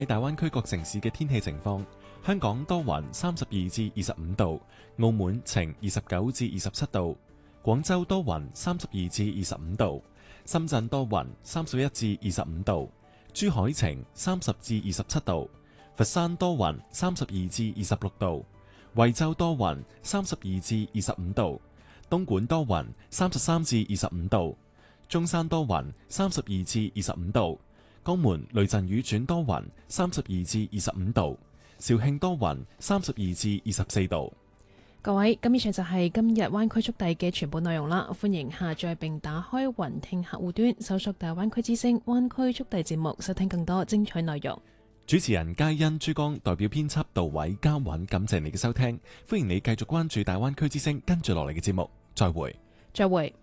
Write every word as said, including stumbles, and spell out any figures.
喺大灣區各城市嘅天氣情況：香港多雲，三十二至二十五度；澳門晴，二十九至二十七度；廣州多雲，三十二至二十五度；深圳多雲，三十一至二十五度；珠海晴，三十至二十七度；佛山多雲，三十二至二十六度；惠州多雲，三十二至二十五度；東莞多雲，三十三至二十五度；中山多雲，三十二至二十五度；江門雷陣雨轉多雲，三十二至二十五度；肇慶多雲，三十二至二十四度。 各位，咁以上就係今日灣區速遞嘅全部內容啦。歡迎下載並打開雲聽客戶端，搜索大灣區之聲灣區速遞節目，收聽更多精彩內容。 主持人佳欣、珠江代表編輯杜偉、嘉韻，感謝你嘅收聽。歡迎你繼續關注大灣區之聲跟住落嚟嘅節目。再會。 再會。